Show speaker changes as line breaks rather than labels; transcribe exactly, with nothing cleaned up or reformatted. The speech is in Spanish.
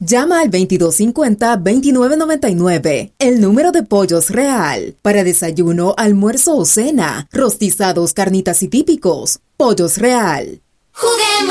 Llama al veintidós cincuenta, veintinueve noventa y nueve, el número de Pollos Real. Para desayuno, almuerzo o cena, rostizados, carnitas y típicos. Pollos Real.
Juguemos